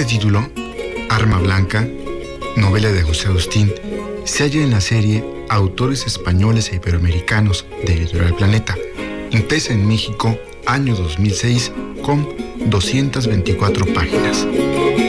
título, Arma Blanca, novela de José Agustín, se halla en la serie Autores Españoles e Iberoamericanos de Editorial Planeta, impresa en México, año 2006, con 224 páginas.